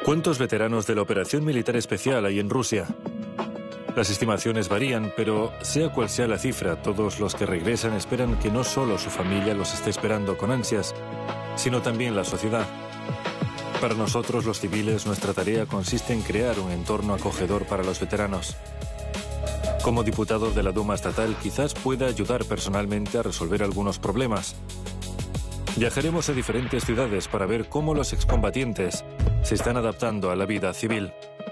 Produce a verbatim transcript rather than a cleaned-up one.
¿Cuántos veteranos de la operación militar especial hay en Rusia? Las estimaciones varían, pero sea cual sea la cifra, todos los que regresan esperan que no solo su familia los esté esperando con ansias, sino también la sociedad. Para nosotros, los civiles, nuestra tarea consiste en crear un entorno acogedor para los veteranos. Como diputado de la Duma estatal, quizás pueda ayudar personalmente a resolver algunos problemas. Viajaremos a diferentes ciudades para ver cómo los excombatientes se están adaptando a la vida civil.